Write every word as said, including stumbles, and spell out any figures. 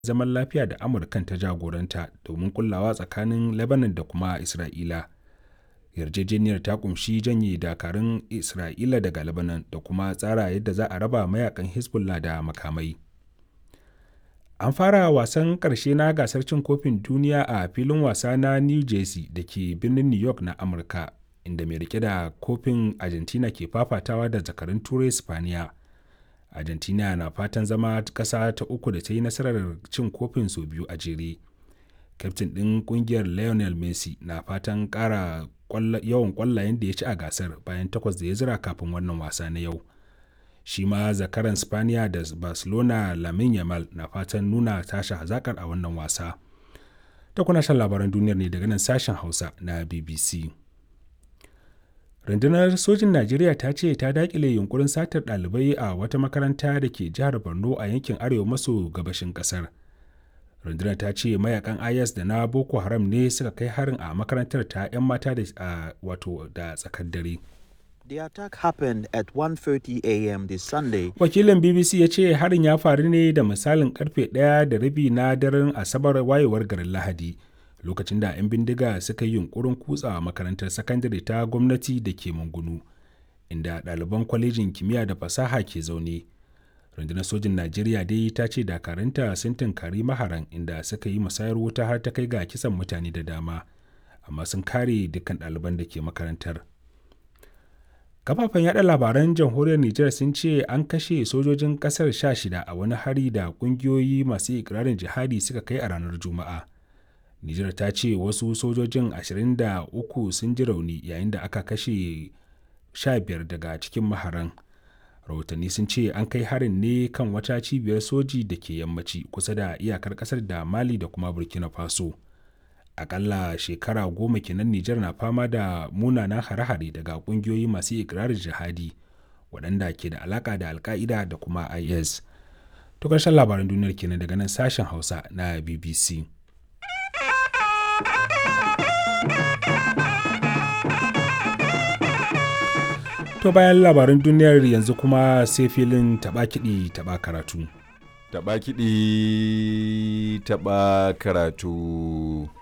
zaman lafiya da Amurkan ta jagoranta domin kullawa tsakanin Lebanon da kuma Isra'ila. Yarjejeniyar ta kumshi janye dakarun Isra'ila daga Lebanon da kuma tsara yadda za a raba mayakan Hezbollah da makamai. An fara wasan ƙarshe na gasar cin kofin duniya a filin wasa na New Jersey da ke birnin New York na Amurka, inda mai rike da kofin Argentina ke fafatawa da zakarun Turai Spaniya. Argentina na fatan zama ƙasa ta uku da ta yi nasarar cin kofin sau biyu a jere. Kyaftin ɗin ƙungiyar Lionel Messi na fatan ƙara yawan ƙwallayen da ya ci a gasar bayan takwas da ya zira kafin wannan wasa na yau. Shi ma zakaran Spaniya da Barcelona Lamine Yamal na fatan nuna tashi hazakar a wannan wasa. Ta kuna shan labaran duniyar ne daga nan sashen Hausa na B B C. Rundunar sojin Najeriya ta ce ta daƙile yunkurin satar ɗalibai a wata makaranta da ke jihar Borno a yankin arewa maso gabashin ƙasar. Rundunar ta ce mayakan I S da na Boko Haram ne suka kai harin a makarantar ta 'yan mata da wato da tsakar dare. The attack happened at one thirty a m this Sunday. Wakilin B B C ya ce harin ya faru ne da misalin karfe ɗaya da rabi na daren Asabar wayewar garin Lahadi, lokacin da 'yan bindiga suka yi yunkurin kutsawa makarantar sakandare ta gwamnati da ke Mangunu, inda ɗaliban kwalejin kimiyya da fasaha ke zaune. Rundunar sojin Najeriya dai ta ce dakaranta sun tunkari maharan inda suka yi musayar wuta har ta kai ga kisan mutane da dama, amma sun kare dukkan ɗaliban da ke makarantar. Kafafen yada labaran jamhuriyar Nijar sun ce an kashe sojojin kasar sha shida a wani hari da kungiyoyi masu ikirarin jihadi suka kai a ranar Juma'a. Nijar ta ce wasu sojojin ashirin da uku sun ji rauni yayin da aka kashe sha biyar daga cikin maharan. Rahotanni sun ce an kai harin ne kan wata cibiyar soji da ke yammaci kusa da iyakar kasar da Mali da kuma Burkina Faso. Akalla shekara goma kenan Nijar na fama da munanan hare-hare daga kungiyoyi masu ikirarin jihadi waɗanda ke da alaka da Alka'ida da kuma I S. To ƙarshen labaran duniyar kenan daga nan sashen Hausa na B B C. To bayan labaran duniyar yanzu kuma sai filin taɓa kiɗi taɓa karatu. Taɓa kiɗi taɓa karatu.